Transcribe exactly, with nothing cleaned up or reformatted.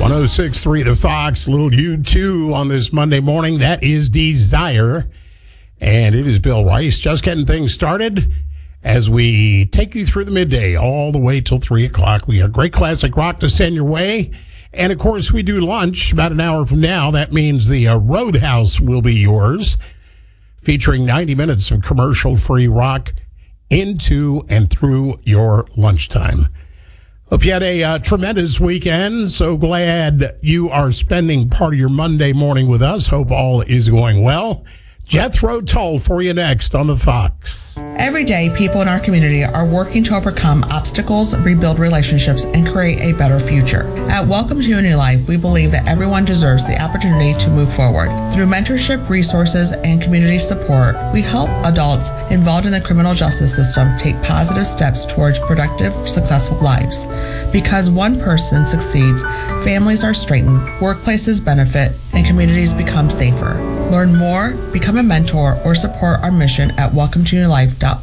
one oh six point three The Fox, little U two on this Monday morning. That is Desire. And it is Bill Rice just getting things started as we take you through the midday all the way till three o'clock. We got great classic rock to send your way. And, of course, we do lunch about an hour from now. That means the uh, Roadhouse will be yours, featuring ninety minutes of commercial-free rock into and through your lunchtime. Hope you had a uh, tremendous weekend. So glad you are spending part of your Monday morning with us. Hope all is going well. Jethro Tull for you next on The Fox. Every day, people in our community are working to overcome obstacles, rebuild relationships, and create a better future. At Welcome to a New Life, we believe that everyone deserves the opportunity to move forward. Through mentorship, resources, and community support, we help adults involved in the criminal justice system take positive steps towards productive, successful lives. Because one person succeeds, families are straightened, workplaces benefit, and communities become safer. Learn more, become a mentor, or support our mission at welcome to new life dot org.